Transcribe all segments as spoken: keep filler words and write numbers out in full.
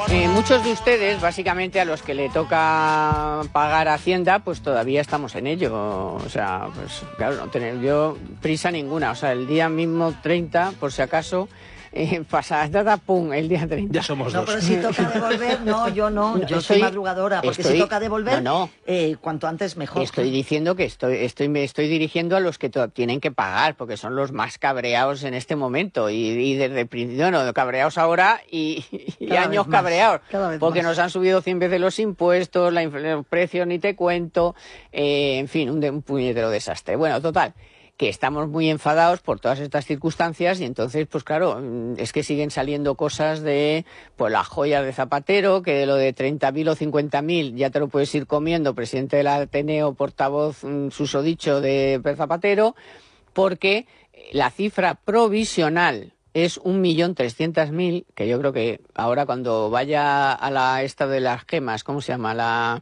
Eh, muchos de ustedes, básicamente a los que le toca pagar Hacienda, pues todavía estamos en ello. O sea, pues claro, no tener yo prisa ninguna. O sea, el día mismo treinta, por si acaso, eh, pasa, data, pum, el día treinta. Ya somos no, dos. Pero si toca devolver, no, yo no, no yo estoy, soy madrugadora, porque estoy, si toca devolver, no, no. Eh, cuanto antes mejor. Estoy diciendo que estoy, estoy, me estoy dirigiendo a los que tienen que pagar, porque son los más cabreados en este momento, y, y desde el principio, no, cabreados ahora y, y años más, cabreados, porque más. nos han subido cien veces los impuestos, la los precios ni te cuento, eh, en fin, un, un puñetero desastre. Bueno, total, que estamos muy enfadados por todas estas circunstancias y entonces, pues claro, es que siguen saliendo cosas de pues las joyas de Zapatero, que de lo de treinta mil o cincuenta mil ya te lo puedes ir comiendo, presidente del Ateneo, portavoz susodicho de Zapatero, porque la cifra provisional es un millón trescientos mil, que yo creo que ahora cuando vaya a la esta de las gemas, ¿cómo se llama? La...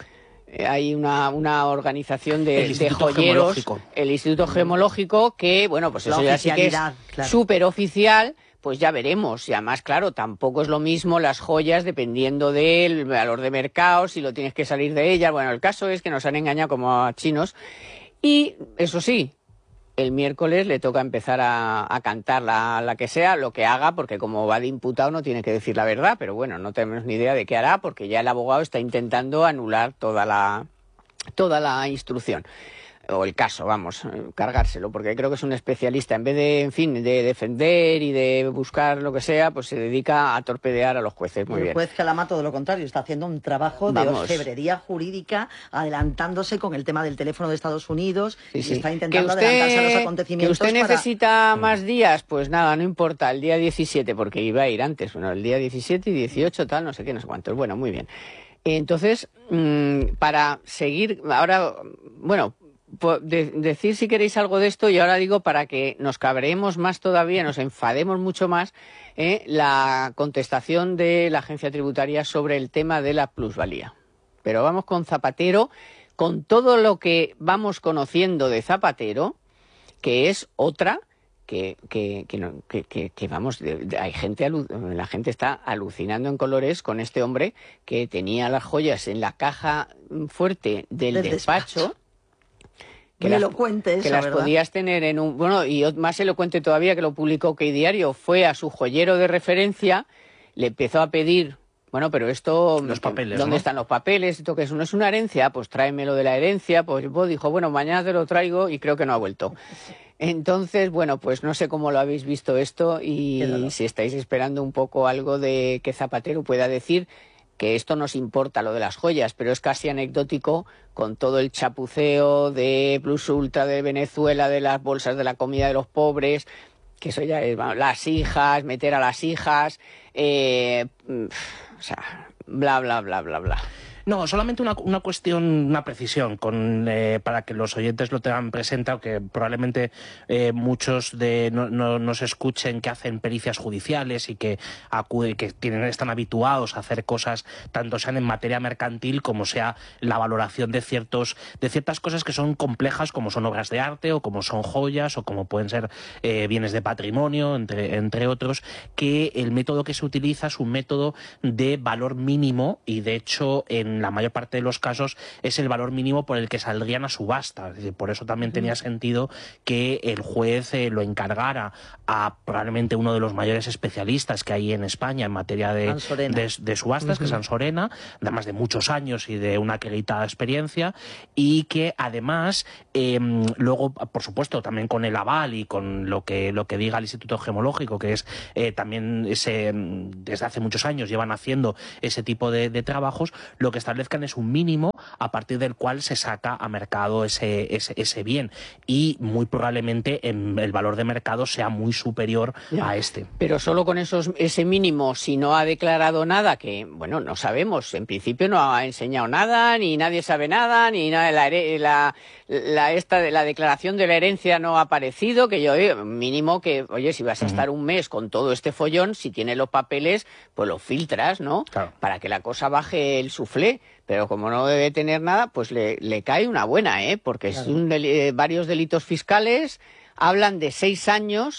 Hay una, una organización de, de joyeros, Gemológico. El Instituto Gemológico, que, bueno, pues eso ya sí que es claro. Súper oficial, pues ya veremos. Y además, claro, tampoco es lo mismo las joyas dependiendo del valor de mercado, si lo tienes que salir de ellas. Bueno, el caso es que nos han engañado como a chinos. Y, eso sí, el miércoles le toca empezar a, a cantar la, la que sea, lo que haga, porque como va de imputado no tiene que decir la verdad, pero bueno, no tenemos ni idea de qué hará, porque ya el abogado está intentando anular toda la, toda la instrucción. O el caso, vamos, cargárselo, porque creo que es un especialista. En vez de, en fin, de defender y de buscar lo que sea, pues se dedica a torpedear a los jueces. Muy el bien. juez Calama, todo lo contrario, está haciendo un trabajo vamos. de orfebrería jurídica, adelantándose con el tema del teléfono de Estados Unidos, sí, y sí. está intentando usted, adelantarse a los acontecimientos. ¿Que usted para... necesita más días? Pues nada, no importa, el día diecisiete, porque iba a ir antes. Bueno, el día diecisiete y dieciocho, tal, no sé qué, no sé cuántos. Bueno, muy bien. Entonces, mmm, para seguir, ahora, bueno... De, decir si queréis algo de esto, y ahora digo para que nos cabreemos más todavía, nos enfademos mucho más, eh, la contestación de la agencia tributaria sobre el tema de la plusvalía. Pero vamos con Zapatero, con todo lo que vamos conociendo de Zapatero, que es otra que, que, que, no, que, que, que vamos, de, de, hay gente, la gente está alucinando en colores con este hombre que tenía las joyas en la caja fuerte del, del despacho, despacho. Que las, elocuente eso, que las ¿verdad? podías tener en un... Bueno, y más elocuente todavía, que lo publicó OK Diario, fue a su joyero de referencia, le empezó a pedir, bueno, pero esto... Los papeles, ¿Dónde ¿no? están los papeles? ¿Esto que eso no es una herencia? Pues tráemelo de la herencia. Pues vos dijo, bueno, mañana te lo traigo, y creo que no ha vuelto. Entonces, bueno, pues no sé cómo lo habéis visto esto, y si estáis esperando un poco algo de que Zapatero pueda decir, que esto nos importa, lo de las joyas, pero es casi anecdótico con todo el chapuceo de Plus Ultra de Venezuela, de las bolsas de la comida de los pobres, que eso ya es, bueno, las hijas, meter a las hijas, eh, o sea, bla, bla, bla, bla, bla. No, solamente una, una cuestión, una precisión, con, eh, para que los oyentes lo tengan presente, aunque probablemente eh, muchos de no, no, nos escuchen que hacen pericias judiciales y que, acude, que tienen, están habituados a hacer cosas, tanto sean en materia mercantil como sea la valoración de, ciertos, de ciertas cosas que son complejas, como son obras de arte o como son joyas o como pueden ser eh, bienes de patrimonio, entre, entre otros, que el método que se utiliza es un método de valor mínimo y, de hecho, en en la mayor parte de los casos es el valor mínimo por el que saldrían a subasta. Es decir, por eso también tenía sentido que el juez eh, lo encargara a probablemente uno de los mayores especialistas que hay en España en materia de, de, de subastas, uh-huh. que es Ansorena, además de muchos años y de una acreditada experiencia, y que además eh, luego, por supuesto, también con el aval y con lo que, lo que diga el Instituto Gemológico, que es eh, también ese, desde hace muchos años llevan haciendo ese tipo de, de trabajos, lo que establezcan es un mínimo a partir del cual se saca a mercado ese, ese, ese bien, y muy probablemente en el valor de mercado sea muy superior ya. a este. Pero solo con esos, ese mínimo, si no ha declarado nada, que bueno, no sabemos, en principio no ha enseñado nada, ni nadie sabe nada, ni nada, la, la, la, esta, la declaración de la herencia no ha aparecido, que yo eh, mínimo que, oye, si vas a estar un mes con todo este follón, si tienes los papeles, pues los filtras, ¿no? Claro. Para que la cosa baje el suflé. Pero como no debe tener nada, pues le, le cae una buena, ¿eh? Porque claro. es un del, eh, varios delitos fiscales, hablan de seis años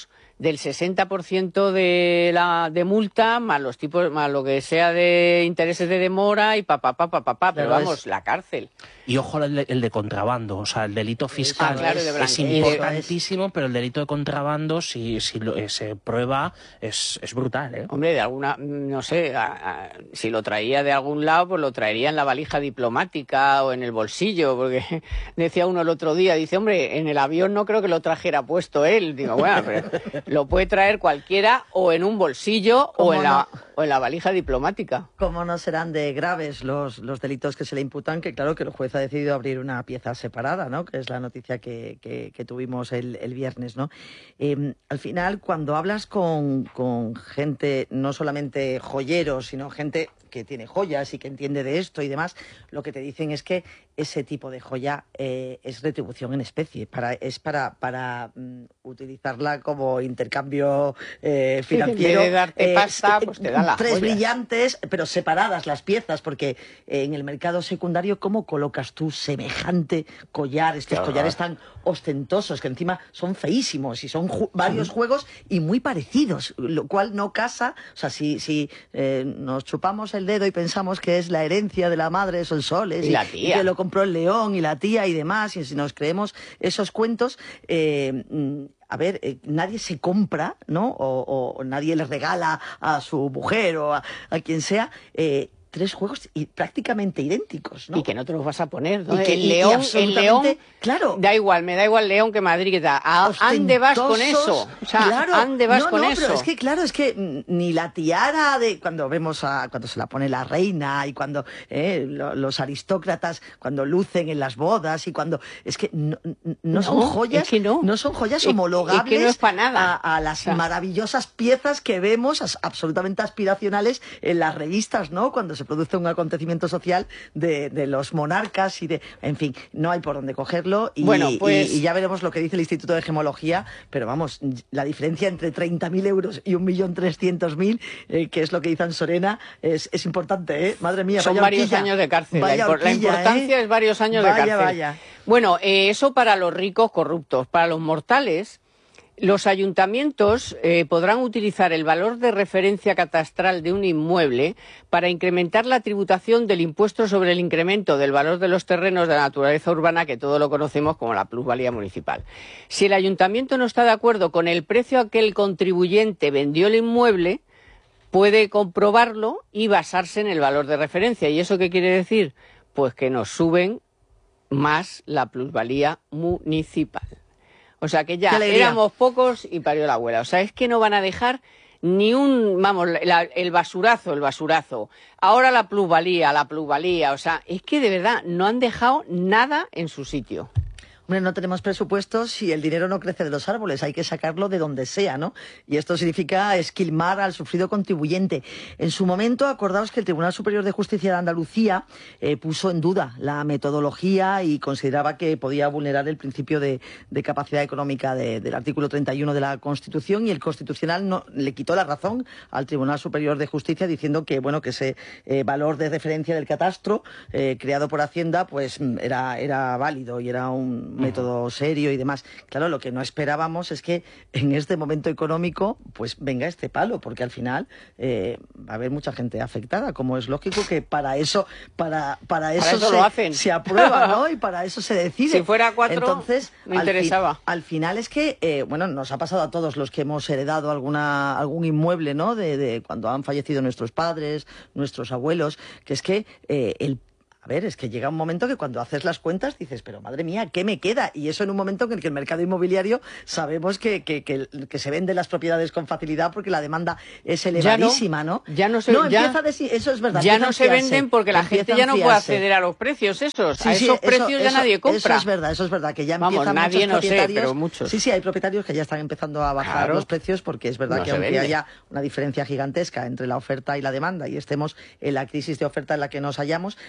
del sesenta por ciento de la de multa, más los tipos, más lo que sea de intereses de demora y papá, papá, papá, pero vamos, es... la cárcel. Y ojo el de, el de contrabando, o sea, el delito fiscal ah, claro, es, de es importantísimo, pero el delito de contrabando, si, si lo, se prueba, es, es brutal, ¿eh? Hombre, de alguna, no sé, a, a, si lo traía de algún lado, pues lo traería en la valija diplomática o en el bolsillo, porque decía uno el otro día, dice, hombre, en el avión no creo que lo trajera puesto él. Digo, bueno, pero lo puede traer cualquiera o en un bolsillo o en, no? la, o en la valija diplomática. ¿Cómo no serán de graves los, los delitos que se le imputan? Que claro que el juez ha decidido abrir una pieza separada, ¿no? Que es la noticia que, que, que tuvimos el, el viernes, ¿no? Eh, al final, cuando hablas con, con gente, no solamente joyeros, sino gente que tiene joyas y que entiende de esto y demás, lo que te dicen es que ese tipo de joya eh, es retribución en especie, para, es para, para um, utilizarla como intercambio eh, financiero. En vez de darte eh, pasta, pues te dan las tres joyas. Brillantes, pero separadas las piezas, porque eh, en el mercado secundario, ¿cómo colocas tú semejante collar? Estos claro. collares tan ostentosos, que encima son feísimos y son ju varios sí. juegos y muy parecidos, lo cual no casa. O sea, si, si eh, nos chupamos el dedo y pensamos que es la herencia de la madre de Sonsoles y, y, la tía. y que lo compró el león y la tía y demás, y si nos creemos esos cuentos, eh, a ver, eh, nadie se compra, ¿no? O, o nadie le regala a su mujer o a, a quien sea eh, tres juegos y prácticamente idénticos, ¿no? Y que no te los vas a poner, ¿no? Y que, el león, y el león, claro. Da igual, me da igual León que Madrid, que da. ¿Ande vas con eso? O sea, claro. ¿ande vas no, con no, eso? Pero es que, claro, es que ni la tiara de cuando vemos a, cuando se la pone la reina y cuando eh, lo, los aristócratas, cuando lucen en las bodas y cuando, es que no, no, no son joyas, es que no. no son joyas es, homologables es que no es para nada. A, a las o sea, maravillosas piezas que vemos as, absolutamente aspiracionales en las revistas, ¿no? Cuando se produce un acontecimiento social de, de los monarcas y de, en fin, no hay por dónde cogerlo y, bueno, pues... y, y ya veremos lo que dice el Instituto de Gemología, pero vamos, la diferencia entre treinta mil euros y un millón trescientos mil, eh, que es lo que dice Ansorena, es, es importante, ¿eh? Madre mía, son vaya varios horquilla, años de cárcel, vaya la, horquilla, la importancia ¿eh? es varios años vaya, de cárcel. Vaya. Bueno, eh, eso para los ricos corruptos, para los mortales. Los ayuntamientos eh, podrán utilizar el valor de referencia catastral de un inmueble para incrementar la tributación del impuesto sobre el incremento del valor de los terrenos de la naturaleza urbana, que todos lo conocemos como la plusvalía municipal. Si el ayuntamiento no está de acuerdo con el precio a que el contribuyente vendió el inmueble, puede comprobarlo y basarse en el valor de referencia. ¿Y eso qué quiere decir? Pues que nos suben más la plusvalía municipal. O sea que ya éramos pocos y parió la abuela. O sea, es que no van a dejar ni un, vamos, la, el basurazo, el basurazo. Ahora la plusvalía, la plusvalía. O sea, es que de verdad no han dejado nada en su sitio. Hombre, no tenemos presupuestos y el dinero no crece de los árboles, hay que sacarlo de donde sea, ¿no? Y esto significa esquilmar al sufrido contribuyente. En su momento, acordaos que el Tribunal Superior de Justicia de Andalucía eh, puso en duda la metodología y consideraba que podía vulnerar el principio de, de capacidad económica de, del artículo treinta y uno de la Constitución, y el Constitucional no, le quitó la razón al Tribunal Superior de Justicia diciendo que, bueno, que ese eh, valor de referencia del catastro eh, creado por Hacienda pues era, era válido y era un método serio y demás. Claro, lo que no esperábamos es que en este momento económico pues venga este palo, porque al final eh, va a haber mucha gente afectada, como es lógico que para eso para para eso, para eso se, lo hacen. se aprueba, ¿no? Y para eso se decide. Si fuera cuatro, entonces me interesaba. Al, fi al final es que eh, bueno, nos ha pasado a todos los que hemos heredado alguna algún inmueble, ¿no? De, de cuando han fallecido nuestros padres, nuestros abuelos, que es que eh, el A ver, es que llega un momento que cuando haces las cuentas dices, pero madre mía, ¿qué me queda? Y eso en un momento en el que el mercado inmobiliario sabemos que, que, que, que se venden las propiedades con facilidad porque la demanda es elevadísima, ya no, ¿no? Ya no se no, ya, empieza a decir, eso es verdad. Ya no se venden porque la gente ya no puede acceder a los precios esos. Sí, a esos sí, precios eso, ya eso, nadie compra. Eso es verdad, eso es verdad, que ya Vamos, empiezan nadie muchos no propietarios. Sé, pero muchos. Sí, sí, hay propietarios que ya están empezando a bajar claro. los precios porque es verdad no que aunque vende. haya una diferencia gigantesca entre la oferta y la demanda y estemos en la crisis de oferta en la que nos hallamos, pero sí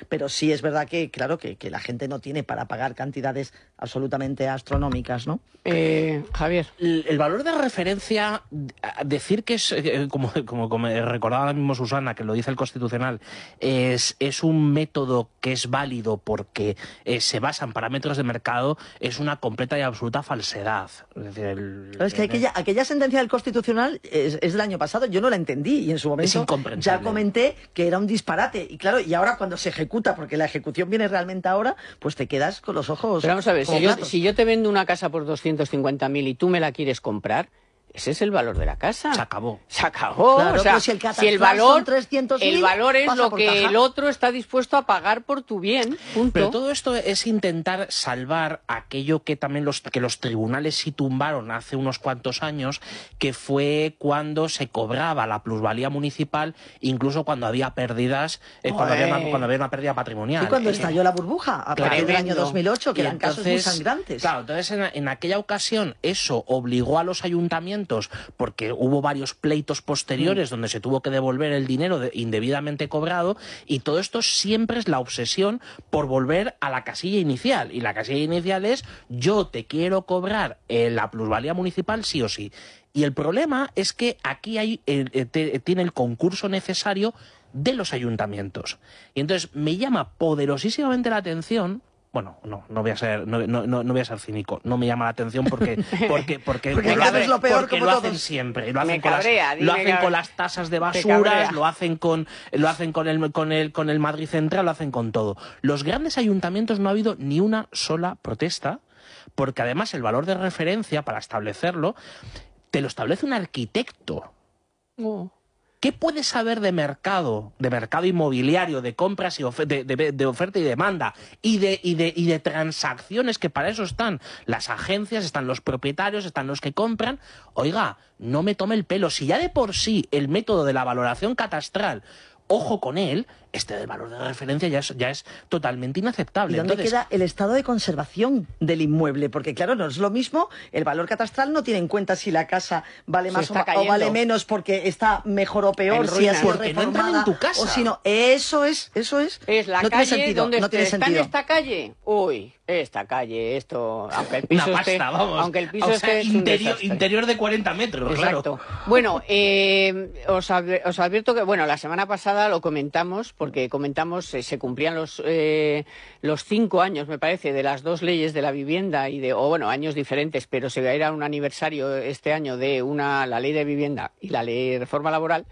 sí es verdad que, claro, que, que la gente no tiene para pagar cantidades absolutamente astronómicas, ¿no? Eh, Javier. El, el valor de referencia, decir que es, eh, como, como, como recordaba ahora mismo Susana, que lo dice el Constitucional, es, es un método que es válido porque eh, se basa en parámetros de mercado, es una completa y absoluta falsedad. Es decir, el, Pero es que aquella, aquella sentencia del Constitucional es, es del año pasado, yo no la entendí y en su momento ya comenté que era un disparate. Y claro, y ahora cuando se ejecuta, porque la ejecución viene realmente ahora, pues te quedas con los ojos. Pero vamos a ver, si yo, si yo te vendo una casa por doscientos cincuenta mil y tú me la quieres comprar, ese es el valor de la casa. Se acabó. Se acabó. Claro, o sea, si el, si el valor, el valor es lo que caja. el otro está dispuesto a pagar por tu bien. Punto. Pero todo esto es intentar salvar aquello que también los, que los tribunales sí tumbaron hace unos cuantos años, que fue cuando se cobraba la plusvalía municipal, incluso cuando había pérdidas, eh, cuando, había una, cuando había una pérdida patrimonial. Y cuando estalló la burbuja, a claro, partir del año dos mil ocho, que y eran entonces, casos muy sangrantes. Claro, entonces en, en aquella ocasión eso obligó a los ayuntamientos, porque hubo varios pleitos posteriores mm. donde se tuvo que devolver el dinero de, indebidamente cobrado, y todo esto siempre es la obsesión por volver a la casilla inicial, y la casilla inicial es: yo te quiero cobrar eh, la plusvalía municipal sí o sí. Y el problema es que aquí hay eh, te, tiene el concurso necesario de los ayuntamientos. Y entonces me llama poderosísimamente la atención. Bueno, no, no voy a ser, no, no, no voy a ser cínico. No me llama la atención porque, porque, porque, porque lo, hacen, lo, peor porque como lo todos. hacen siempre. Lo hacen, me con, cabrea, las, lo hacen con las tasas de basuras, lo hacen con, lo hacen con el, con el, con el Madrid Central, lo hacen con todo. Los grandes ayuntamientos no ha habido ni una sola protesta, porque además el valor de referencia para establecerlo te lo establece un arquitecto. Oh. ¿Qué puedes saber de mercado, de mercado inmobiliario, de compras y of de, de, de oferta y demanda, y de, y, de, y de transacciones, que para eso están las agencias, están los propietarios, están los que compran? Oiga, no me tome el pelo. Si ya de por sí el método de la valoración catastral, ojo con él, este del valor de referencia ya es, ya es totalmente inaceptable. ¿Y dónde Entonces, queda el estado de conservación del inmueble? Porque claro, no es lo mismo, el valor catastral no tiene en cuenta si la casa vale más o, o vale menos porque está mejor o peor, si ha sido porque no entran en tu casa. O si no, eso es, eso es. Es la no calle tiene sentido, donde no tiene está sentido. en esta calle. Uy, esta calle, esto, aunque el piso Una esté, pasta, vamos. aunque el piso o sea, esté interior, interior de cuarenta metros, exacto. Claro. Bueno, eh, os, adver, os advierto que, bueno, la semana pasada lo comentamos, porque comentamos eh, se cumplían los eh, los cinco años, me parece, de las dos leyes de la vivienda y de, o bueno, años diferentes, pero se era un aniversario este año de una la ley de vivienda y la ley de reforma laboral.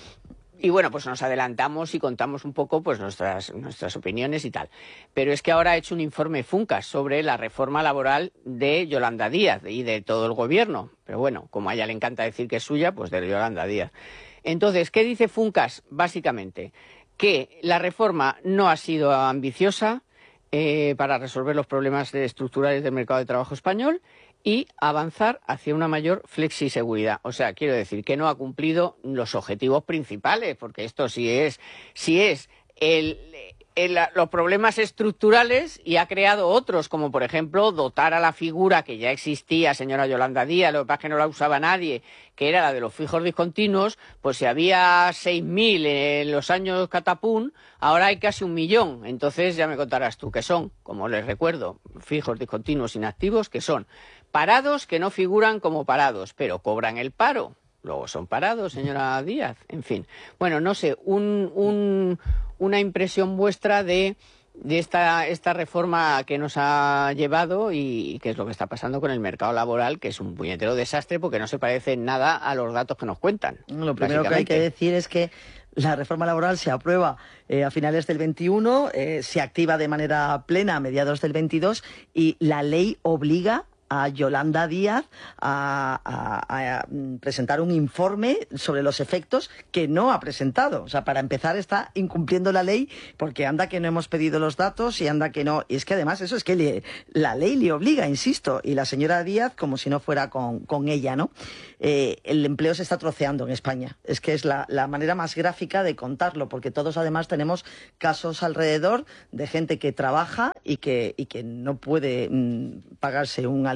Y bueno, pues nos adelantamos y contamos un poco pues nuestras, nuestras opiniones y tal. Pero es que ahora ha hecho un informe Funcas sobre la reforma laboral de Yolanda Díaz y de todo el gobierno. Pero bueno, como a ella le encanta decir que es suya, pues de Yolanda Díaz. Entonces, ¿qué dice Funcas? Básicamente, que la reforma no ha sido ambiciosa eh, para resolver los problemas estructurales del mercado de trabajo español y avanzar hacia una mayor flexiseguridad. O sea, quiero decir que no ha cumplido los objetivos principales, porque esto sí es, sí es el, el, los problemas estructurales y ha creado otros, como por ejemplo dotar a la figura que ya existía, señora Yolanda Díaz, lo que pasa es que no la usaba nadie, que era la de los fijos discontinuos. Pues si había seis mil en los años catapún, ahora hay casi un millón. Entonces ya me contarás tú qué son, como les recuerdo, fijos discontinuos inactivos, que son parados que no figuran como parados, pero cobran el paro. Luego son parados, señora Díaz. En fin. Bueno, no sé, un, un, una impresión vuestra de, de esta, esta reforma que nos ha llevado y qué es lo que está pasando con el mercado laboral, que es un puñetero desastre porque no se parece en nada a los datos que nos cuentan. Lo primero que hay que decir es que la reforma laboral se aprueba eh, a finales del veintiuno, eh, se activa de manera plena a mediados del veintidós y la ley obliga a Yolanda Díaz a, a, a presentar un informe sobre los efectos que no ha presentado. O sea, para empezar está incumpliendo la ley porque anda que no hemos pedido los datos y anda que no. Y es que además eso es que le, la ley le obliga, insisto, y la señora Díaz como si no fuera con, con ella, ¿no? Eh, el empleo se está troceando en España. Es que es la, la manera más gráfica de contarlo, porque todos además tenemos casos alrededor de gente que trabaja y que, y que no puede mm, pagarse un alquiler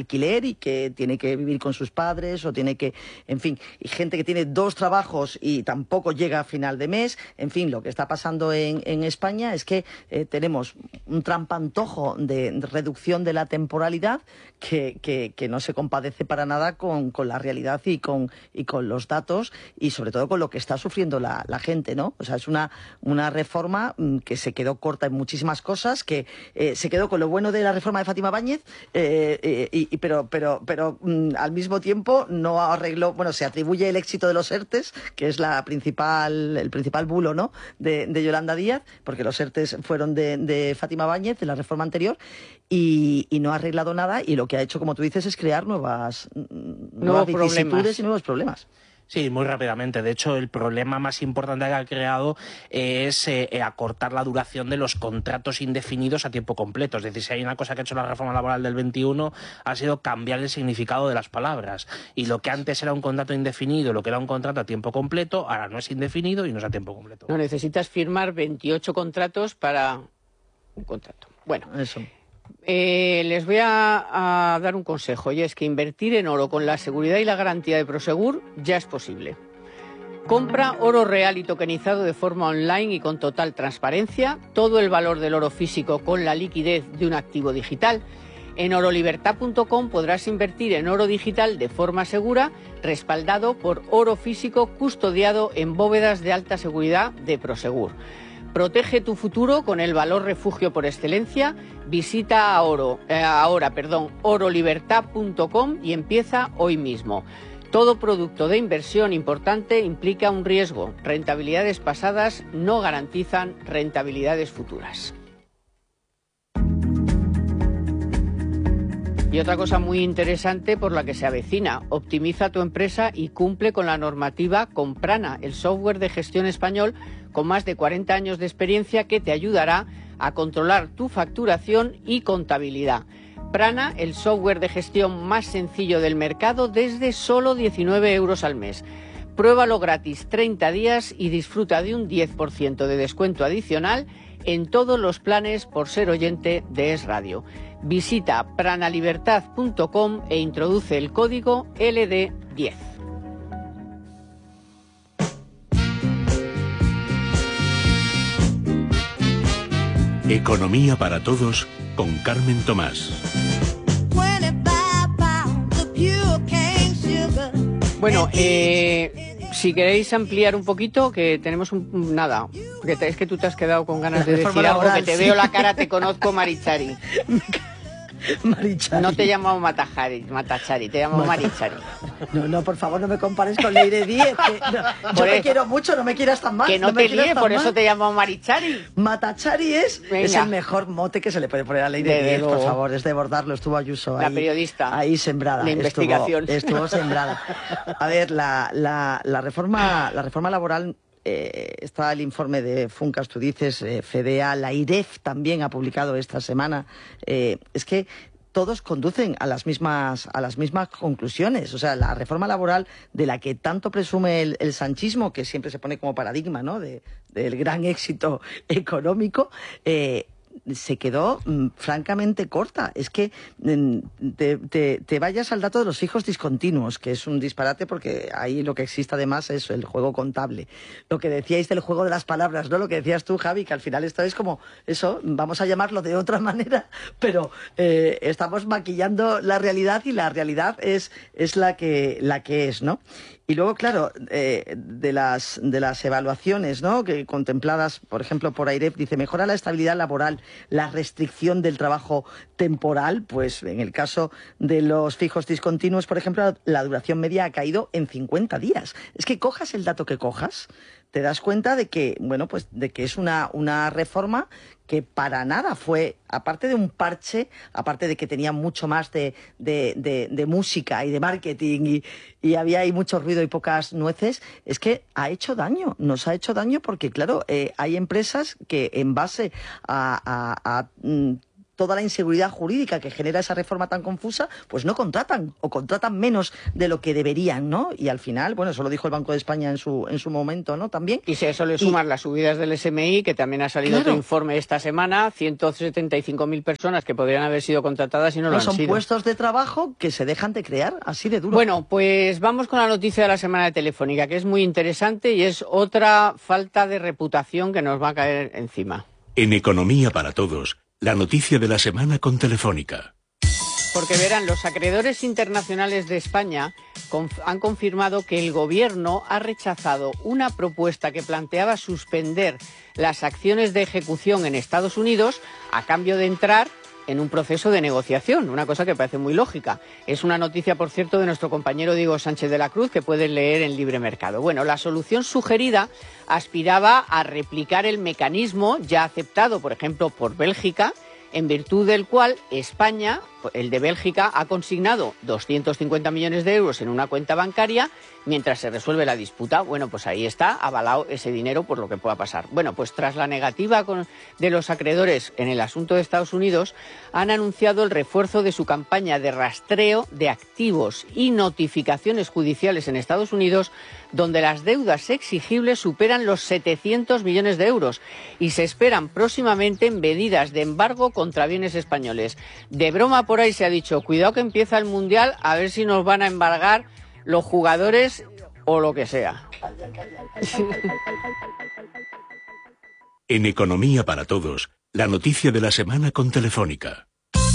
alquiler y que tiene que vivir con sus padres o tiene que, en fin, y gente que tiene dos trabajos y tampoco llega a final de mes. En fin, lo que está pasando en, en España es que eh, tenemos un trampantojo de, de reducción de la temporalidad que, que, que no se compadece para nada con, con la realidad y con, y con los datos y sobre todo con lo que está sufriendo la, la gente, ¿no? O sea, es una, una reforma mm, que se quedó corta en muchísimas cosas, que eh, se quedó con lo bueno de la reforma de Fátima Báñez, eh, eh, y, y, pero, pero, pero mm, al mismo tiempo no arregló, bueno, se atribuye el éxito de los ERTES, que es la principal, el principal bulo, ¿no?, de, de Yolanda Díaz, porque los ERTES fueron de, de Fátima Báñez, de la reforma anterior, y, y no ha arreglado nada, y lo que ha hecho, como tú dices, es crear nuevas, nuevas vicisitudes y nuevos problemas. Sí, muy rápidamente. De hecho, el problema más importante que ha creado es eh, acortar la duración de los contratos indefinidos a tiempo completo. Es decir, si hay una cosa que ha hecho la reforma laboral del veintiuno ha sido cambiar el significado de las palabras. Y lo que antes era un contrato indefinido, lo que era un contrato a tiempo completo, ahora no es indefinido y no es a tiempo completo. No necesitas firmar veintiocho contratos para un contrato. Bueno, eso. Eh, les voy a, a dar un consejo, y es que invertir en oro con la seguridad y la garantía de Prosegur ya es posible. Compra oro real y tokenizado de forma online y con total transparencia, todo el valor del oro físico con la liquidez de un activo digital. En orolibertad punto com podrás invertir en oro digital de forma segura, respaldado por oro físico custodiado en bóvedas de alta seguridad de Prosegur. Protege tu futuro con el valor refugio por excelencia. Visita a oro, eh, ahora perdón, orolibertad punto com y empieza hoy mismo. Todo producto de inversión importante implica un riesgo. Rentabilidades pasadas no garantizan rentabilidades futuras. Y otra cosa muy interesante por la que se avecina: optimiza tu empresa y cumple con la normativa con Prana, el software de gestión español con más de cuarenta años de experiencia que te ayudará a controlar tu facturación y contabilidad. Prana, el software de gestión más sencillo del mercado desde solo diecinueve euros al mes. Pruébalo gratis treinta días y disfruta de un diez por ciento de descuento adicional en todos los planes por ser oyente de Es Radio. Visita pranalibertad punto com e introduce el código L D diez. Economía para todos con Carmen Tomás. Bueno, eh, si queréis ampliar un poquito, que tenemos un, nada, que te, es que tú te has quedado con ganas de decir algo, laboral, que te sí. Veo la cara, te conozco, Marichari. Marichari. No te llamo Matajari, Matachari, te llamo Mata... Marichari. No, no, por favor, no me compares con Leire Díez. Que, no, yo me quiero mucho, no me quieras tan mal. Que no, no te líe, por mal. Eso te llamo Marichari. Matachari es, es el mejor mote que se le puede poner a Leire Díez, por favor, es de bordarlo. Estuvo Ayuso la ahí. La periodista. Ahí sembrada. La investigación. Estuvo, estuvo sembrada. A ver, la, la, la, reforma, la reforma laboral... Eh, está el informe de Funcas, tú dices, eh, Fedea, la IREF también ha publicado esta semana. Eh, es que todos conducen a las mismas a las mismas conclusiones. O sea, la reforma laboral de la que tanto presume el, el sanchismo, que siempre se pone como paradigma, ¿no?, de, del gran éxito económico, eh, se quedó mm, francamente corta. Es que mm, te, te, te vayas al dato de los fijos discontinuos, que es un disparate porque ahí lo que existe además es el juego contable. Lo que decíais del juego de las palabras, ¿no? Lo que decías tú, Javi, que al final esto es como eso, vamos a llamarlo de otra manera, pero eh, estamos maquillando la realidad y la realidad es, es la que, la que es, ¿no? Y luego, claro, eh, de las de las evaluaciones, ¿no?, que contempladas, por ejemplo, por AIREF, dice, mejora la estabilidad laboral, la restricción del trabajo temporal. Pues en el caso de los fijos discontinuos, por ejemplo, la duración media ha caído en cincuenta días. Es que cojas el dato que cojas, te das cuenta de que, bueno, pues de que es una, una reforma que para nada fue, aparte de un parche, aparte de que tenía mucho más de, de, de, de música y de marketing y, y había ahí mucho ruido y pocas nueces, es que ha hecho daño, nos ha hecho daño porque, claro, eh, hay empresas que en base a, a, a toda la inseguridad jurídica que genera esa reforma tan confusa, pues no contratan o contratan menos de lo que deberían, ¿no? Y al final, bueno, eso lo dijo el Banco de España en su en su momento, ¿no? También. Y si a eso le suman y... las subidas del S M I, que también ha salido claro. otro informe esta semana, ciento setenta y cinco mil personas que podrían haber sido contratadas y no lo han son sido. Son puestos de trabajo que se dejan de crear, así de duro. Bueno, pues vamos con la noticia de la semana de Telefónica, que es muy interesante y es otra falta de reputación que nos va a caer encima. En Economía para Todos, la noticia de la semana con Telefónica. Porque verán, los acreedores internacionales de España han confirmado que el Gobierno ha rechazado una propuesta que planteaba suspender las acciones de ejecución en Estados Unidos a cambio de entrar en un proceso de negociación, una cosa que parece muy lógica. Es una noticia, por cierto, de nuestro compañero Diego Sánchez de la Cruz, que pueden leer en Libre Mercado. Bueno, la solución sugerida aspiraba a replicar el mecanismo ya aceptado, por ejemplo, por Bélgica, en virtud del cual España, el de Bélgica, ha consignado doscientos cincuenta millones de euros en una cuenta bancaria mientras se resuelve la disputa. Bueno, pues ahí está avalado ese dinero por lo que pueda pasar. Bueno, pues tras la negativa con, de los acreedores en el asunto de Estados Unidos, han anunciado el refuerzo de su campaña de rastreo de activos y notificaciones judiciales en Estados Unidos, donde las deudas exigibles superan los setecientos millones de euros y se esperan próximamente medidas de embargo contra bienes españoles. De broma por ahí se ha dicho, cuidado que empieza el Mundial, a ver si nos van a embargar los jugadores o lo que sea. En Economía para Todos, la noticia de la semana con Telefónica.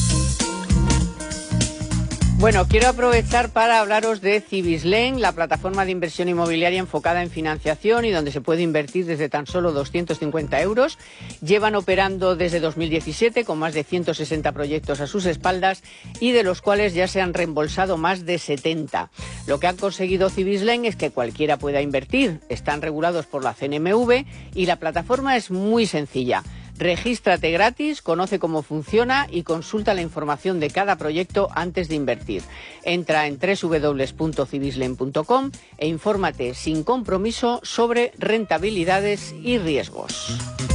Bueno, quiero aprovechar para hablaros de Cibislen, la plataforma de inversión inmobiliaria enfocada en financiación y donde se puede invertir desde tan solo doscientos cincuenta euros. Llevan operando desde dos mil diecisiete con más de ciento sesenta proyectos a sus espaldas y de los cuales ya se han reembolsado más de setenta. Lo que han conseguido Cibislen es que cualquiera pueda invertir. Están regulados por la C N M V y la plataforma es muy sencilla. Regístrate gratis, conoce cómo funciona y consulta la información de cada proyecto antes de invertir. Entra en doble u doble u doble u punto cibislen punto com e infórmate sin compromiso sobre rentabilidades y riesgos.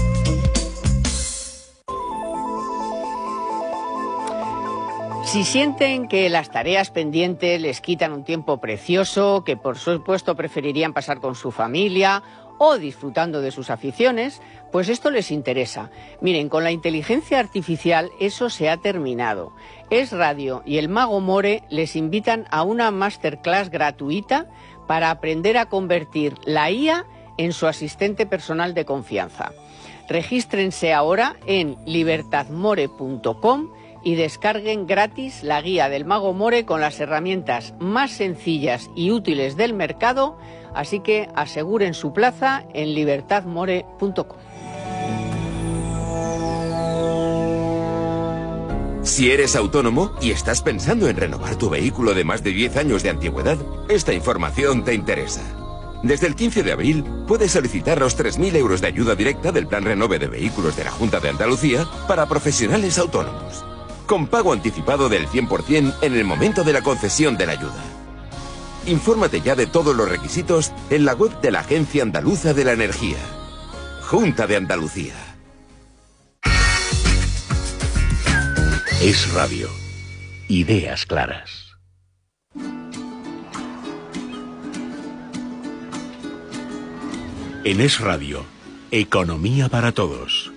Si sienten que las tareas pendientes les quitan un tiempo precioso, que por supuesto preferirían pasar con su familia o disfrutando de sus aficiones, pues esto les interesa. Miren, con la inteligencia artificial eso se ha terminado. Es Radio y el Mago More les invitan a una masterclass gratuita para aprender a convertir la I A en su asistente personal de confianza. Regístrense ahora en libertad more punto com y descarguen gratis la guía del Mago More con las herramientas más sencillas y útiles del mercado, así que aseguren su plaza en libertad more punto com. Si eres autónomo y estás pensando en renovar tu vehículo de más de diez años de antigüedad, esta información te interesa. Desde el quince de abril puedes solicitar los tres mil euros de ayuda directa del Plan Renove de Vehículos de la Junta de Andalucía para profesionales autónomos, con pago anticipado del cien por cien en el momento de la concesión de la ayuda. Infórmate ya de todos los requisitos en la web de la Agencia Andaluza de la Energía. Junta de Andalucía. Es Radio. Ideas claras. En Es Radio, Economía para Todos.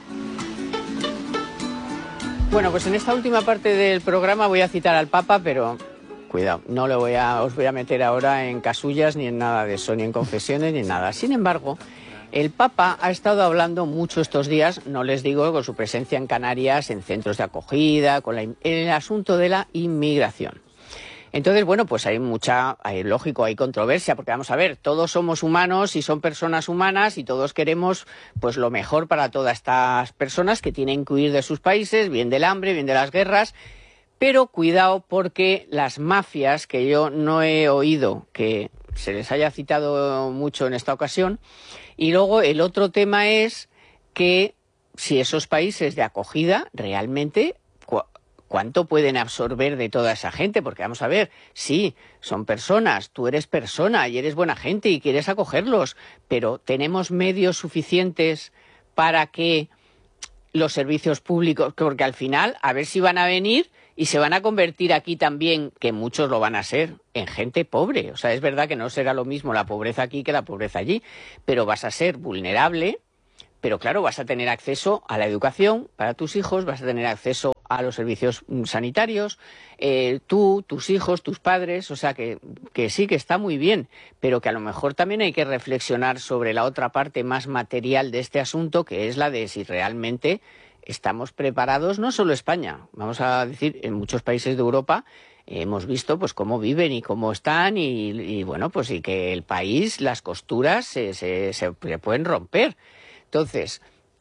Bueno, pues en esta última parte del programa voy a citar al Papa, pero cuidado, no lo voy a, os voy a meter ahora en casullas ni en nada de eso, ni en confesiones ni en nada. Sin embargo, el Papa ha estado hablando mucho estos días, no les digo, con su presencia en Canarias, en centros de acogida, con la, en el asunto de la inmigración. Entonces, bueno, pues hay mucha, hay, lógico, hay controversia, porque vamos a ver, todos somos humanos y son personas humanas y todos queremos pues lo mejor para todas estas personas que tienen que huir de sus países, bien del hambre, bien de las guerras, pero cuidado porque las mafias, que yo no he oído que se les haya citado mucho en esta ocasión, y luego el otro tema es que si esos países de acogida realmente ¿cuánto pueden absorber de toda esa gente? Porque vamos a ver, sí, son personas, tú eres persona y eres buena gente y quieres acogerlos, pero ¿tenemos medios suficientes para que los servicios públicos, porque al final, a ver si van a venir y se van a convertir aquí también, que muchos lo van a ser, en gente pobre. O sea, es verdad que no será lo mismo la pobreza aquí que la pobreza allí, pero vas a ser vulnerable, pero claro, vas a tener acceso a la educación para tus hijos, vas a tener acceso a los servicios sanitarios, eh, tú, tus hijos, tus padres, o sea que, que sí, que está muy bien, pero que a lo mejor también hay que reflexionar sobre la otra parte más material de este asunto, que es la de si realmente estamos preparados, no solo España, vamos a decir, en muchos países de Europa eh, hemos visto pues cómo viven y cómo están y, y bueno, pues y que el país, las costuras se, se, se, se pueden romper. Entonces,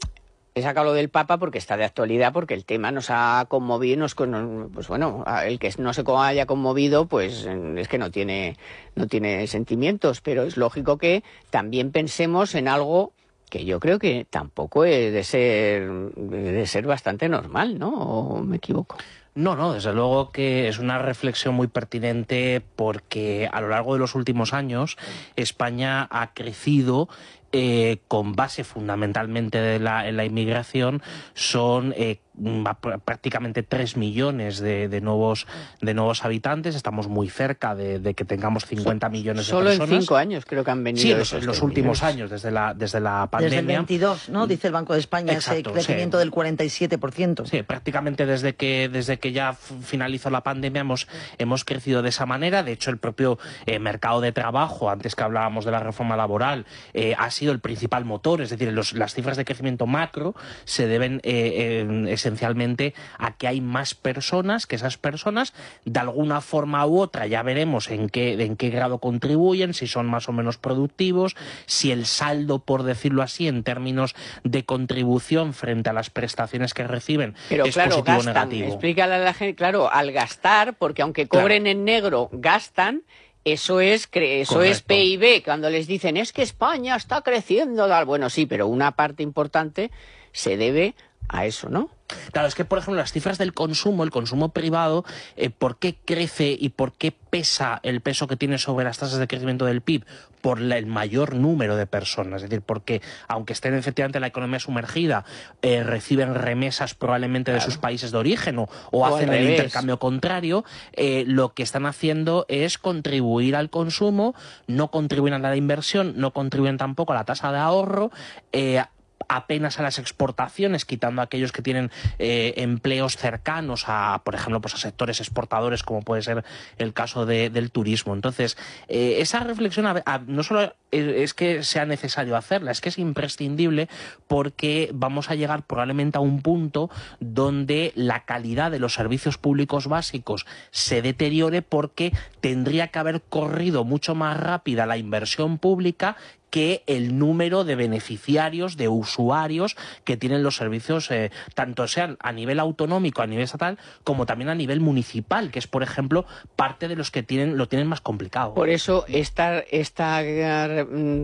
he sacado lo del Papa porque está de actualidad, porque el tema nos ha conmovido, nos, pues bueno, el que no se haya conmovido, pues es que no tiene, no tiene sentimientos, pero es lógico que también pensemos en algo que yo creo que tampoco es de ser, de ser bastante normal, ¿no? ¿O me equivoco? No, no, desde luego que es una reflexión muy pertinente porque a lo largo de los últimos años España ha crecido eh, con base fundamentalmente de la, en la inmigración. Son eh, prácticamente tres millones de, de, nuevos, de nuevos habitantes. Estamos muy cerca de, de que tengamos cincuenta millones de Solo personas. Solo en cinco años creo que han venido. Sí, los, los últimos años, desde la, desde la pandemia. Desde el veintidós, ¿no? Dice el Banco de España. Exacto, ese crecimiento sí. del cuarenta y siete por ciento. Sí, prácticamente desde que, desde que ya finalizó la pandemia hemos, hemos crecido de esa manera. De hecho, el propio eh, mercado de trabajo, antes que hablábamos de la reforma laboral, eh, ha sido el principal motor. Es decir, los, las cifras de crecimiento macro se deben eh, eh, esencialmente a que hay más personas, que esas personas de alguna forma u otra ya veremos en qué, en qué grado contribuyen, si son más o menos productivos, si el saldo, por decirlo así, en términos de contribución frente a las prestaciones que reciben Pero es claro, positivo o gastan, negativo. Explícale a la gente, claro, al gastar, porque aunque cobren claro. en negro, gastan. Eso es eso Correcto. es P I B. Cuando les dicen es que España está creciendo, bueno, sí, pero una parte importante se debe a eso, ¿no? Claro, es que, por ejemplo, las cifras del consumo, el consumo privado, eh, ¿por qué crece y por qué pesa el peso que tiene sobre las tasas de crecimiento del P I B? Por la, el mayor número de personas. Es decir, porque aunque estén efectivamente en la economía sumergida, eh, reciben remesas probablemente claro. de sus países de origen o, o, o hacen el intercambio contrario, eh, lo que están haciendo es contribuir al consumo, no contribuyen a la inversión, no contribuyen tampoco a la tasa de ahorro, eh, apenas a las exportaciones, quitando a aquellos que tienen eh, empleos cercanos a, por ejemplo, pues a sectores exportadores, como puede ser el caso de, del turismo. Entonces, eh, esa reflexión a, a, no solo es que sea necesario hacerla, es que es imprescindible porque vamos a llegar probablemente a un punto donde la calidad de los servicios públicos básicos se deteriore porque tendría que haber corrido mucho más rápida la inversión pública que el número de beneficiarios, de usuarios que tienen los servicios, eh, tanto sean a nivel autonómico, a nivel estatal, como también a nivel municipal, que es, por ejemplo, parte de los que tienen lo tienen más complicado. Por eso esta, esta mm,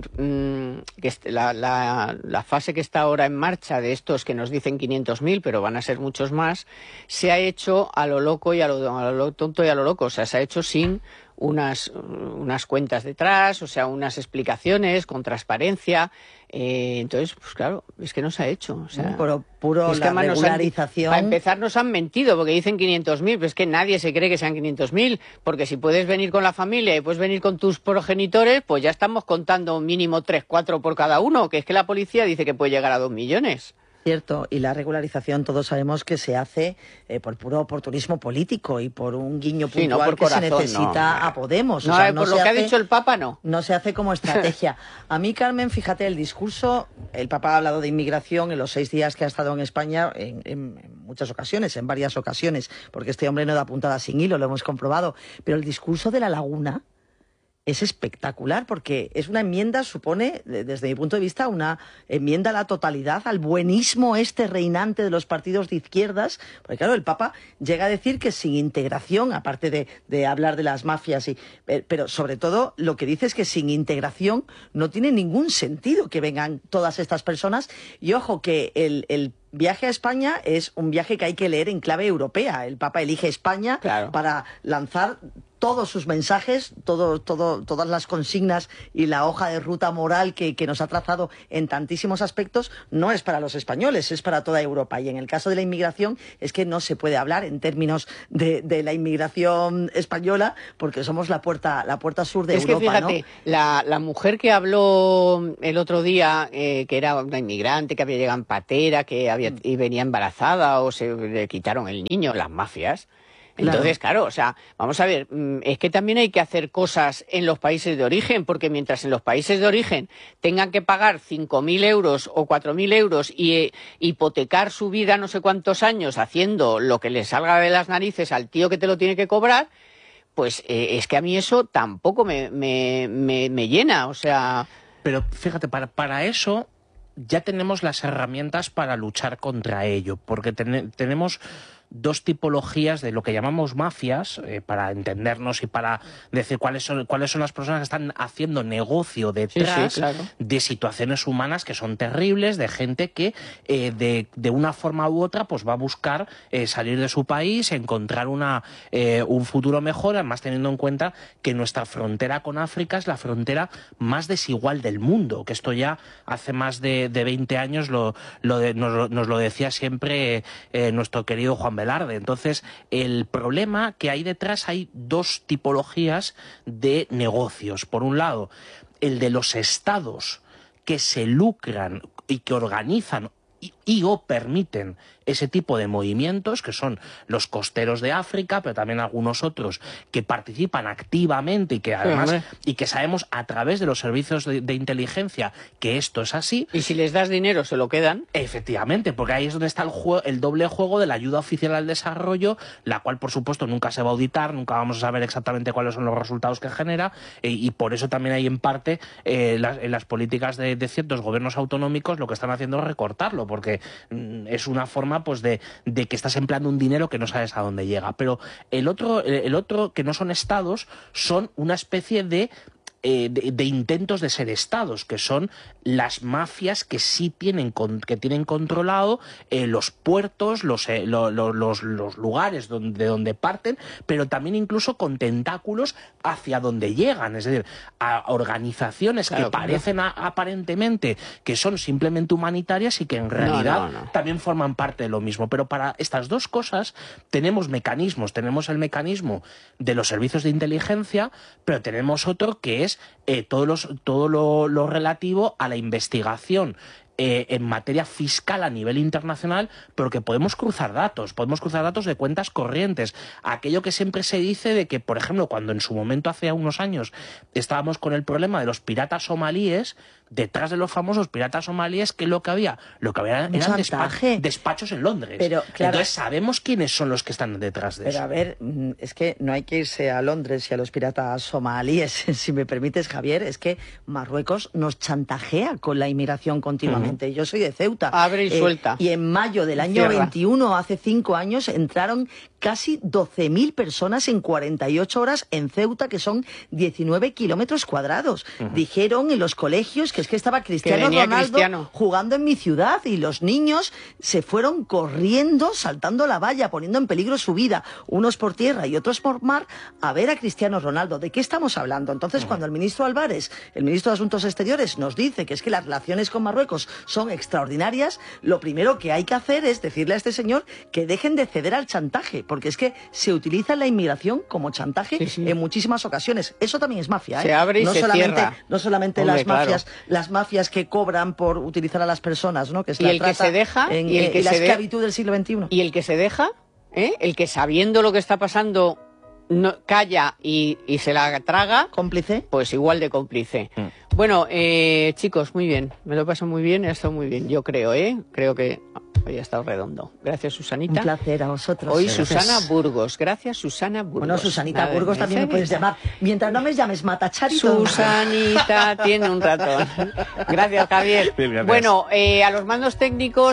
que la, la, la fase que está ahora en marcha de estos que nos dicen quinientos mil, pero van a ser muchos más, se ha hecho a lo loco y a lo, a lo tonto y a lo loco, o sea, se ha hecho sin unas, unas cuentas detrás, o sea, unas explicaciones con transparencia. Eh, entonces, pues claro, es que no se ha hecho. O sea, Pero puro es la que regularización. Han, para empezar, nos han mentido porque dicen quinientos mil, pero es que nadie se cree que sean quinientos mil, porque si puedes venir con la familia y puedes venir con tus progenitores, pues ya estamos contando mínimo tres, cuatro por cada uno, que es que la policía dice que puede llegar a dos millones. Cierto, y la regularización todos sabemos que se hace eh, por puro oportunismo político y por un guiño puntual sí, no por que corazón, se necesita no. a Podemos. No, o sea, no por lo que hace, ha dicho el Papa, no. No se hace como estrategia. A mí, Carmen, fíjate, el discurso, el Papa ha hablado de inmigración en los seis días que ha estado en España, en, en, en muchas ocasiones, en varias ocasiones, porque este hombre no da puntada sin hilo, lo hemos comprobado. Pero el discurso de la laguna es espectacular porque es una enmienda, supone, desde mi punto de vista, una enmienda a la totalidad, al buenismo este reinante de los partidos de izquierdas. Porque claro, el Papa llega a decir que sin integración, aparte de, de hablar de las mafias, y, pero sobre todo lo que dice es que sin integración no tiene ningún sentido que vengan todas estas personas. Y ojo, que el, el viaje a España es un viaje que hay que leer en clave europea. El Papa elige España claro. para lanzar todos sus mensajes, todo, todo, todas las consignas y la hoja de ruta moral que, que nos ha trazado en tantísimos aspectos, no es para los españoles, es para toda Europa. Y en el caso de la inmigración es que no se puede hablar en términos de, de la inmigración española, porque somos la puerta, la puerta sur de es Europa. Es que fíjate, ¿no? la, la mujer que habló el otro día, eh, que era una inmigrante, que había llegado en patera, que había, y venía embarazada o se le quitaron el niño, las mafias. Entonces, claro. claro, o sea, vamos a ver, es que también hay que hacer cosas en los países de origen, porque mientras en los países de origen tengan que pagar cinco mil euros o cuatro mil euros y eh, hipotecar su vida no sé cuántos años haciendo lo que le salga de las narices al tío que te lo tiene que cobrar, pues eh, es que a mí eso tampoco me, me, me, me llena, o sea... Pero fíjate, para, para eso ya tenemos las herramientas para luchar contra ello, porque ten, tenemos... dos tipologías de lo que llamamos mafias, eh, para entendernos y para decir cuáles son, cuáles son las personas que están haciendo negocio detrás sí, sí, claro. de situaciones humanas que son terribles, de gente que eh, de, de una forma u otra pues va a buscar eh, salir de su país, encontrar una, eh, un futuro mejor, además teniendo en cuenta que nuestra frontera con África es la frontera más desigual del mundo, que esto ya hace más de, de veinte años lo, lo de, nos, nos lo decía siempre eh, nuestro querido Juan Velarde. Entonces, el problema que hay detrás, hay dos tipologías de negocios. Por un lado, el de los estados que se lucran y que organizan y, y o permiten ese tipo de movimientos, que son los costeros de África, pero también algunos otros que participan activamente y que además sí, y que sabemos a través de los servicios de, de inteligencia que esto es así. Y si les das dinero se lo quedan. Efectivamente, porque ahí es donde está el, juego, el doble juego de la ayuda oficial al desarrollo, la cual por supuesto nunca se va a auditar, nunca vamos a saber exactamente cuáles son los resultados que genera, eh, y por eso también hay en parte eh, las, en las políticas de, de ciertos gobiernos autonómicos lo que están haciendo es recortarlo, porque mm, es una forma pues de, de que estás empleando un dinero que no sabes a dónde llega. Pero el otro, el otro que no son estados, son una especie de Eh, de, de intentos de ser estados, que son las mafias que sí tienen con, que tienen controlado eh, los puertos, los, eh, lo, lo, los, los lugares donde, de donde parten, pero también incluso con tentáculos hacia donde llegan, es decir, a organizaciones claro, que parecen a, aparentemente que son simplemente humanitarias y que en realidad no, no, no. también forman parte de lo mismo. Pero para estas dos cosas tenemos mecanismos, tenemos el mecanismo de los servicios de inteligencia, pero tenemos otro que es Eh, todo, los, todo lo, lo relativo a la investigación eh, en materia fiscal a nivel internacional, pero que podemos cruzar datos, podemos cruzar datos de cuentas corrientes. Aquello que siempre se dice de que, por ejemplo, cuando en su momento hace unos años estábamos con el problema de los piratas somalíes, detrás de los famosos piratas somalíes, ¿qué es lo que había? Lo que había eran despa despachos en Londres. Pero, claro, entonces sabemos quiénes son los que están detrás de pero eso. Pero a ver, es que no hay que irse a Londres y a los piratas somalíes, si me permites, Javier, es que Marruecos nos chantajea con la inmigración continuamente. Uh-huh. Yo soy de Ceuta. Abre y eh, suelta. Y en mayo del año Cierra. veintiuno, hace cinco años, entraron casi doce mil personas en cuarenta y ocho horas en Ceuta, que son diecinueve kilómetros cuadrados. Uh-huh. Dijeron en los colegios que es que estaba Cristiano que Ronaldo Cristiano. jugando en mi ciudad, y los niños se fueron corriendo, saltando la valla, poniendo en peligro su vida, unos por tierra y otros por mar, a ver a Cristiano Ronaldo. ¿De qué estamos hablando? Entonces, uh-huh. cuando el ministro Álvarez, el ministro de Asuntos Exteriores, nos dice que es que las relaciones con Marruecos son extraordinarias, lo primero que hay que hacer es decirle a este señor que dejen de ceder al chantaje, porque es que se utiliza la inmigración como chantaje sí, sí. en muchísimas ocasiones. Eso también es mafia, ¿eh? Se abre y no se solamente, cierra. No solamente Hombre, las mafias, claro. las mafias que cobran por utilizar a las personas, ¿no? Que es y la el que se deja en, y el que en la se esclavitud de... del siglo veintiuno. Y el que se deja, ¿eh? El que sabiendo lo que está pasando no, calla y, y se la traga. ¿Cómplice? Pues igual de cómplice. Mm. Bueno, eh, chicos, muy bien. Me lo paso muy bien, ha estado muy bien. Yo creo, ¿eh? Creo que hoy ha estado redondo. Gracias, Susanita. Un placer a vosotros. Hoy Gracias. Susana Burgos. Gracias, Susana Burgos. Bueno, Susanita Nada, Burgos también me puedes llamar. Mientras no me llames Matacharito. Susanita tiene un ratón. Gracias, Javier. Bien, gracias. Bueno, eh, a los mandos técnicos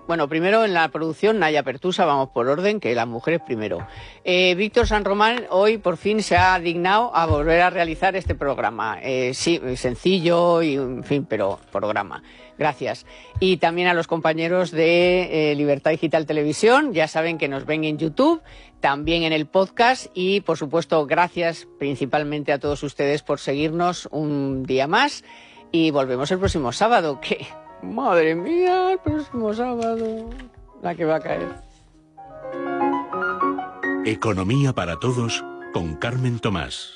Bueno, primero en la producción, Naya Pertusa, vamos por orden, que las mujeres primero. Eh, Víctor San Román hoy por fin se ha dignado a volver a realizar este programa. Eh, sí, sencillo y, en fin, pero programa. Gracias. Y también a los compañeros de eh, Libertad Digital Televisión, ya saben que nos ven en YouTube, también en el podcast y, por supuesto, gracias principalmente a todos ustedes por seguirnos un día más y volvemos el próximo sábado, que, madre mía, el próximo sábado, la que va a caer. Economía para todos con Carmen Tomás.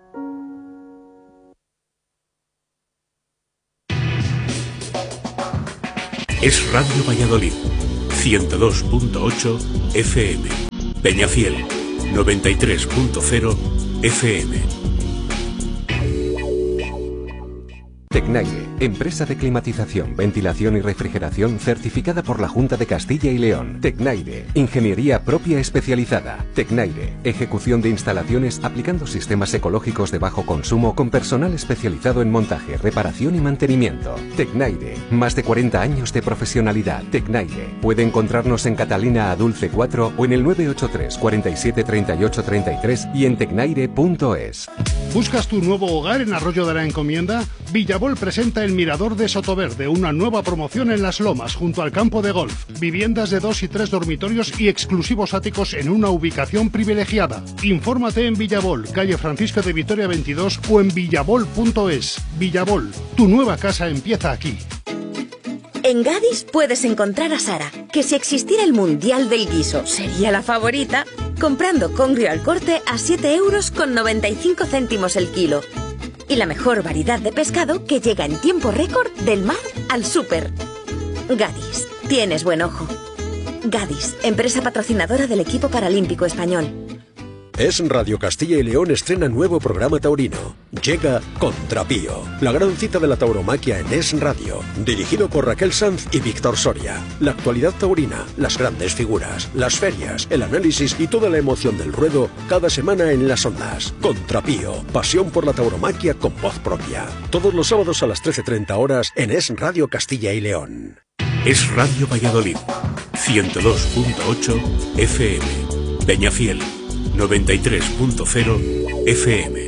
Es Radio Valladolid, ciento dos punto ocho F M. Peñafiel, noventa y tres punto cero F M. Tecnaire, empresa de climatización, ventilación y refrigeración certificada por la Junta de Castilla y León. Tecnaire, ingeniería propia especializada. Tecnaire, ejecución de instalaciones aplicando sistemas ecológicos de bajo consumo con personal especializado en montaje, reparación y mantenimiento. Tecnaire, más de cuarenta años de profesionalidad. Tecnaire, puede encontrarnos en Catalina Adulce cuatro o en el nueve ocho tres, cuarenta y siete, treinta y ocho, treinta y tres y en tecnaire punto es. ¿Buscas tu nuevo hogar en Arroyo de la Encomienda? Villavol presenta el Mirador de Sotoverde, una nueva promoción en Las Lomas, junto al campo de golf. Viviendas de dos y tres dormitorios y exclusivos áticos en una ubicación privilegiada. Infórmate en Villavol, calle Francisco de Vitoria veintidós o en villavol punto es. Villavol, tu nueva casa empieza aquí. En Gadis puedes encontrar a Sara, que si existiera el Mundial del Guiso sería la favorita, comprando congrio al corte a siete euros con noventa y cinco céntimos el kilo. Y la mejor variedad de pescado que llega en tiempo récord del mar al súper. Gadis, tienes buen ojo. Gadis, empresa patrocinadora del equipo paralímpico español. Es Radio Castilla y León estrena nuevo programa taurino. Llega Contrapío, la gran cita de la tauromaquia en Es Radio, dirigido por Raquel Sanz y Víctor Soria. La actualidad taurina, las grandes figuras, las ferias, el análisis y toda la emoción del ruedo cada semana en las ondas. Contrapío, pasión por la tauromaquia con voz propia. Todos los sábados a las trece treinta horas en Es Radio Castilla y León. Es Radio Valladolid, ciento dos punto ocho F M. Peñafiel, noventa y tres punto cero F M.